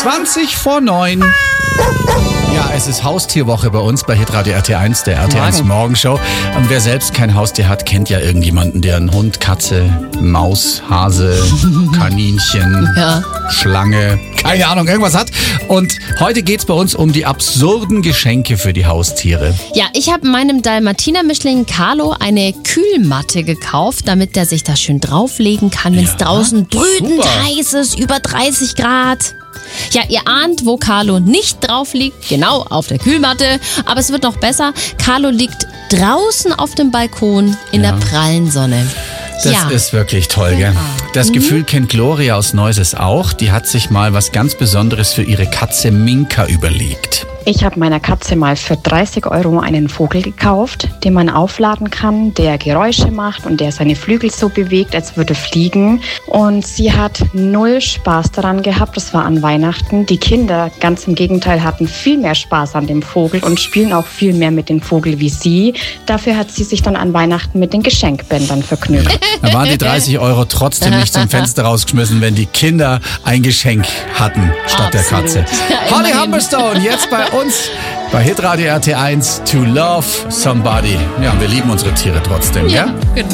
20:09. Ja, es ist Haustierwoche bei uns bei Hitradio RT1, der RT1 Morgenshow. Und wer selbst kein Haustier hat, kennt ja irgendjemanden, der einen Hund, Katze, Maus, Hase, Kaninchen, Schlange, keine Ahnung, irgendwas hat. Und heute geht's bei uns um die absurden Geschenke für die Haustiere. Ja, ich habe meinem Dalmatiner-Mischling Carlo eine Kühlmatte gekauft, damit der sich da schön drauflegen kann, wenn es draußen brütend heiß ist, über 30 Grad. Ja, ihr ahnt, wo Carlo nicht drauf liegt, genau auf der Kühlmatte. Aber es wird noch besser. Carlo liegt draußen auf dem Balkon in der prallen Sonne. Das ist wirklich toll, gell? Das Gefühl kennt Gloria aus Neuses auch. Die hat sich mal was ganz Besonderes für ihre Katze Minka überlegt. Ich habe meiner Katze mal für 30 € einen Vogel gekauft, den man aufladen kann, der Geräusche macht und der seine Flügel so bewegt, als würde fliegen. Und sie hat null Spaß daran gehabt. Das war an Weihnachten. Die Kinder, ganz im Gegenteil, hatten viel mehr Spaß an dem Vogel und spielen auch viel mehr mit dem Vogel wie sie. Dafür hat sie sich dann an Weihnachten mit den Geschenkbändern vergnügt. Da waren die 30 € trotzdem nicht zum Fenster rausgeschmissen, wenn die Kinder ein Geschenk hatten statt der Katze. Holly Humberstone, jetzt bei uns bei Hitradio RT1 To Love Somebody. Ja, wir lieben unsere Tiere trotzdem, ja? Genau.